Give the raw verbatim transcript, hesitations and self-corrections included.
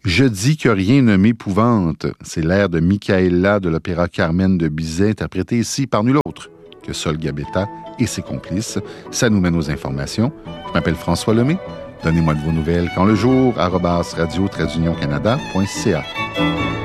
Je dis que rien ne m'épouvante. C'est l'air de Michaela de l'opéra Carmen de Bizet, interprété ici par nul autre que Sol Gabetta et ses complices. Ça nous mène aux informations. Je m'appelle François Lemay. Donnez-moi de vos nouvelles quand le jour, arobase radio-canada point c a.